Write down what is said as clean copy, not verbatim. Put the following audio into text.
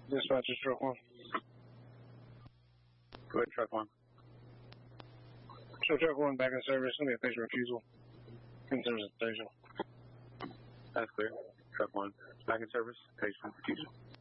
Dispatcher, truck 1. Go ahead, truck 1. So truck 1 back in service, let me a patient refusal. In terms of station. That's clear. Truck 1 back in service, patient refusal.